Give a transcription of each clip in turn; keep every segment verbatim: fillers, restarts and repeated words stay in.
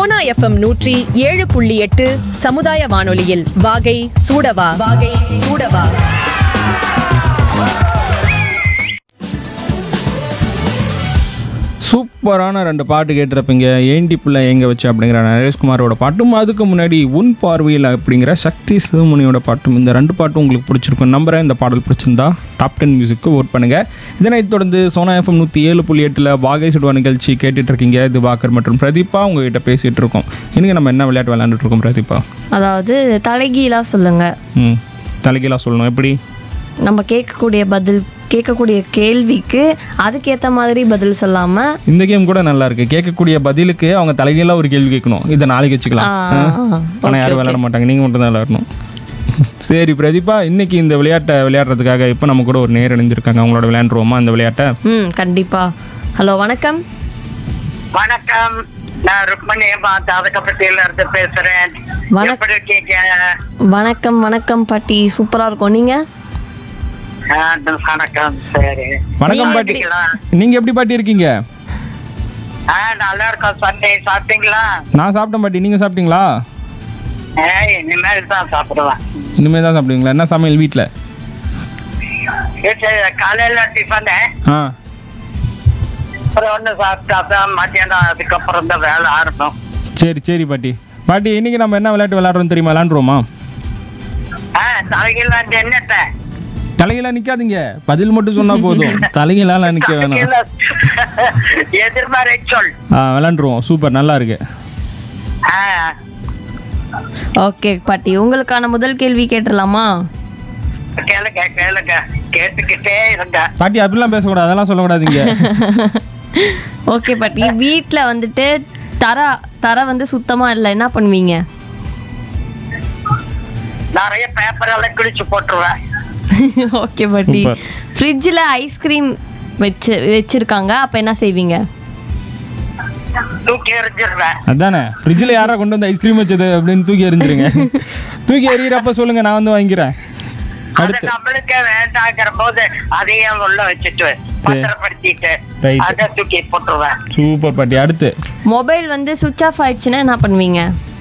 Sona FM நூற்றி ஏழு புள்ளி எட்டு சமுதாய வானொலியில் வாகை சூடவா வாகை சூடவா. சூப்பரான ரெண்டு பாட்டு கேட்டிருப்பீங்க. ஏண்டி பிள்ளை எங்கே வச்சு அப்படிங்கிற நரேஷ்குமாரோட பாட்டும், அதுக்கு முன்னாடி உன் பார்வையில் அப்படிங்கிற சக்தி சிவமுனியோட பாட்டும். இந்த ரெண்டு பாட்டும் உங்களுக்கு பிடிச்சிருக்கும் நம்புறேன். இந்த பாடல் பிடிச்சிருந்தா டாப் டென் மியூசிக்கு ஓட் பண்ணுங்கள். இதனைத் தொடர்ந்து சோனா எஃப்எம் நூற்றி ஏழு புள்ளி எட்டில் வாகை சுடுவா நிகழ்ச்சி கேட்டுட்ருக்கீங்க. இது வாக்கர் மற்றும் பிரதீபா உங்ககிட்ட பேசிகிட்டு இருக்கோம். இன்றைக்கி நம்ம என்ன விளையாட்டு விளையாண்டுட்டு இருக்கோம் பிரதீபா? அதாவது தலைகீழாக சொல்லுங்கள். ம் தலைகீழாக சொல்லணும். எப்படி? நம்ம கேட்கக்கூடிய பதில் கேட்கக்கூடிய கேள்விக்கு அதுக்கேற்ற மாதிரி பதில் சொல்லாமல். இந்த கேம் கூட நல்லா இருக்கு. கேட்கக்கூடிய பதிலுக்கு அவங்க தலைகீழாக ஒரு கேள்வி கேட்கணும். இதை நாளைக்கு வச்சுக்கலாம். ஆனால் யாரும் விளையாட மாட்டாங்க, நீங்கள் மட்டும் தான் விளையாடணும். சரி பிரதீபா, இன்னைக்கு இந்த விளையாட்டை விளையாடுறதுக்காக இப்போ நம்ம கூட ஒரு நேர் இணைஞ்சிருக்காங்க. அவங்களோட விளையாண்டுருவோமா இந்த விளையாட்டை? ம் கண்டிப்பாக. ஹலோ வணக்கம். வணக்கம், நான் ருக்மணி தாதகப்பட்டியில இருந்து பேசுறேன். வணக்கம் வணக்கம் பாட்டி, சூப்பராக இருக்கும். நீங்கள்? வணக்கம். சரி, வணக்கம் பாட்டி. நீங்க எப்படி பாட்டி இருக்கீங்க? நல்லா இருக்கோம். சண்டே சாப்பிட்டீங்களா? நான் சாப்பிட்டேன் பாட்டி. நீங்க சாப்பிட்டீங்களா? இனிமேல் தான் சாப்பிடுவேன். இனிமேல் தான் சாப்பிடுவீங்களா? என்ன சமையல் வீட்டில்? காலையில டிஃபன், ஆ அப்புறம் ஒன்று சாப்பிட்டா தான் மத்தியானம், அதுக்கப்புறம் தான் வேலை ஆரம்பம். சரி சரி பாட்டி. பாட்டி இன்னைக்கு நம்ம என்ன விளையாட்டு விளையாடுறோம் தெரியுமா? விளையாண்டுருவோமா? ஆ தலைகீழ என்னட்ட தலைகீழா நிக்காதீங்க, பதில் மட்டும் சொன்னா போதும். தலைகீழால நிக்க வேணாம். எதிர்மறை சொல். ஆ விளையாண்டுருவோம். சூப்பர், நல்லா இருக்கு. ஓகே பாட்டி, உங்களுக்கான முதல் கேள்வி கேட்டுடலாமா? கேளுங்க கேளுங்க, கேட்டுக்கிட்டே இருங்க. பாட்டி அப்படிலாம் பேசக்கூடாது, அதெல்லாம் சொல்லக்கூடாதுங்க. ஓகே பாட்டி, வீட்டில் வந்துட்டு தர தர வந்து சுத்தமாக இல்லை, என்ன பண்ணுவீங்க? நிறைய பேப்பர் எல்லாம் கிழிச்சு போட்டுருவேன். ஓகே பாட்டி. ஃப்ரிட்ஜில் ஐஸ்கிரீம் வச்சு வச்சிருக்காங்க, அப்போ என்ன செய்வீங்க? தூக்கி எறிஞ்சிருவேன். அதானே, ஃப்ரிட்ஜில் யாரா கொண்டு வந்து ஐஸ்கிரீம் வச்சது அப்படின்னு தூக்கி எறிஞ்சிருங்க. தூக்கி எறிகிறப்ப சொல்லுங்க, நான் வந்து வாங்கிக்கிறேன். அடுத்து நம்மளுக்கே வேண்டாங்கிற போது அதையும் உள்ள வச்சுட்டு பத்திரப்படுத்திட்டு அதை தூக்கி போட்டுருவேன். சூப்பர் பாட்டி. அடுத்து, மொபைல் வந்து சுவிட்ச் ஆஃப் ஆயிடுச்சுன்னா என்ன பண்ணுவீங்க?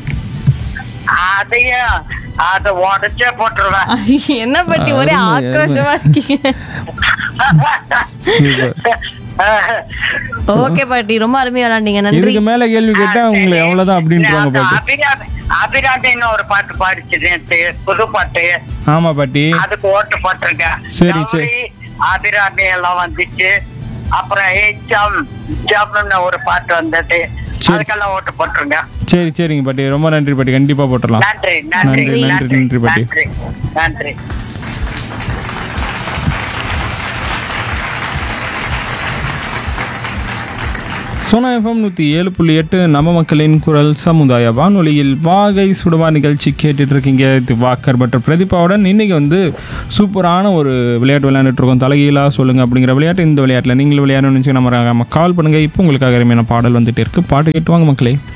அதையும் அதை உடச்சே போட்டுருவேன். என்ன பாட்டி ஒரே ஆக்ரோஷமா இருக்கீங்க. ஓகே பாட்டி, ரொம்ப அருமையா விளையாண்டீங்க, நன்றி. இதுக்கு மேல கேள்வி கேட்டா உங்களை அவ்வளவுதான் அப்படின்றாங்க பாட்டி. அபிராமின்னு ஒரு பாட்டு பாடிச்சு, புது பாட்டு. ஆமா பாட்டி, அதுக்கு ஓட்டு போட்டிருங்க. சரி சரி. அபிராமி எல்லாம் வந்துச்சு. அப்புறம் ஏ ஜம் ஜம்னு ஒரு பாட்டு வந்தது, அதுக்கெல்லாம் ஓட்டு போட்டுருங்க. சரி சரிங்க பாட்டி, ரொம்ப நன்றி பாட்டி. கண்டிப்பா போட்டுடலாம். நன்றி நன்றி நன்றி நன்றி பாட்டி. நன்றி. சோனா எஃப்எம் நூற்றி ஏழு புள்ளி எட்டு நம்ம மக்களின் குரல் சமுதாய வானொலியில் வாகை சுடுவா நிகழ்ச்சி கேட்டுட்டு இருக்கீங்க. இது வாக்கர் மற்றும் பிரதீபாவுடன். இன்றைக்கி வந்து சூப்பரான ஒரு விளையாட்டு விளையாண்டுட்ருக்கோம். தலைகீழாக சொல்லுங்கள் அப்படிங்கிற விளையாட்டு. இந்த விளையாட்டில் நீங்களும் விளையாடணும்னு நினச்சி நம்ம கால் பண்ணுங்கள். இப்போ உங்களுக்காக அருமையான பாடல் வந்துட்டு இருக்குது. பாட்டு கேட்டுவாங்க மக்களே.